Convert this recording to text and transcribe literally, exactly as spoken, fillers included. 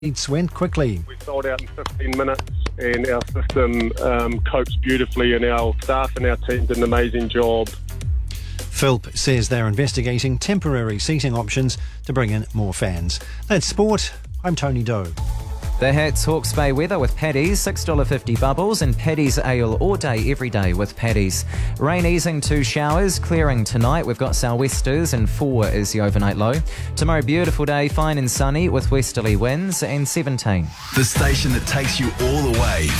Seats went quickly. We sold out in fifteen minutes and our system um, copes beautifully, and our staff and our team did an amazing job. Philp says they're investigating temporary seating options to bring in more fans. That's sport. I'm Tony Doe. The Hats Hawke's Bay weather with Paddy's, six dollars fifty bubbles, and Paddy's Ale all day, every day with Paddy's. Rain easing to showers, clearing tonight. We've got sou'westers and four is the overnight low. Tomorrow, beautiful day, fine and sunny with westerly winds and seventeen. The station that takes you all the way.